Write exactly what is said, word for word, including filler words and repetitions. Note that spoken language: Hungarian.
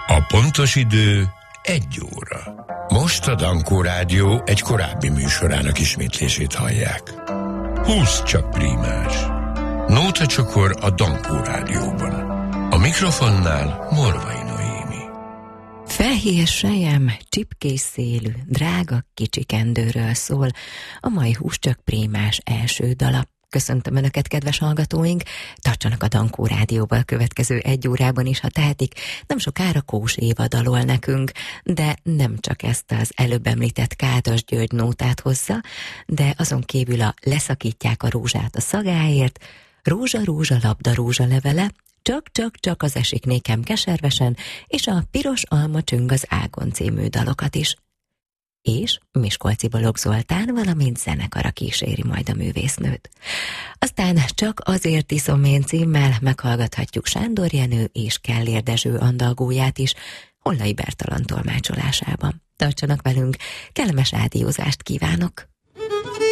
A pontos idő egy óra. Most a Dankó Rádió egy korábbi műsorának ismétlését hallják. húsz csak prímás. Nóta csokor a Dankó Rádióban. A mikrofonnál Morvai Noémi. Felhíjes sejem, csipkés szélű, drága kicsi kendőről szól a mai húsz csak prímás első dala. Köszöntöm Önöket, kedves hallgatóink! Tartsanak a Dankó Rádióval következő egy órában is, ha tehetik. Nem sokára Kós Éva dalol nekünk, de nem csak ezt az előbb említett Kádas György nótát hozza, de azon kívül a Leszakítják a rózsát a szagáért, Rózsa, rózsa, labda, rózsa levele, Csak-csak-csak az esik nékem keservesen, és a Piros alma csüng az ágon című dalokat is. És Miskolci Balogh Zoltán, valamint zenekara kíséri majd a művésznőt. Aztán Csak azért iszom én címmel meghallgathatjuk Sándor Jenő és Kellér Dezső andalgóját is, Hollai Bertalan tolmácsolásában. Tartsanak velünk, kellemes rádiózást kívánok!